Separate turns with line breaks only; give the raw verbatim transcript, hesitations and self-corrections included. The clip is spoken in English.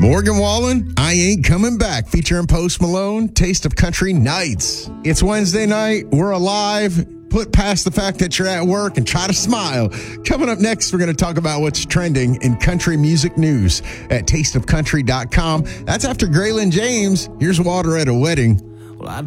Morgan Wallen, I Ain't Coming Back, featuring Post Malone, Taste of Country Nights. It's Wednesday night. We're alive. Put past the fact that you're at work and try to smile. Coming up next, we're going to talk about what's trending in country music news at taste of country dot com. That's after Graylin James. Here's Water at a Wedding.
Well, I